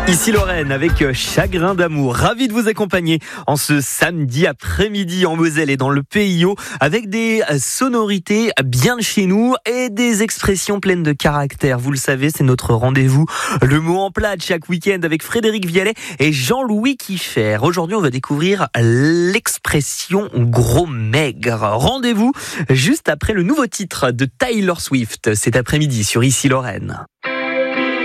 Ici Lorraine avec Chagrin d'amour, ravi de vous accompagner en ce samedi après-midi en Moselle et dans le PIO avec des sonorités bien de chez nous et des expressions pleines de caractère. Vous le savez, c'est notre rendez-vous, le mot en plat de chaque week-end avec Frédéric Vialet et Jean-Louis Kieffer. Aujourd'hui, on va découvrir l'expression gros maigre. Rendez-vous juste après le nouveau titre de Taylor Swift cet après-midi sur Ici Lorraine.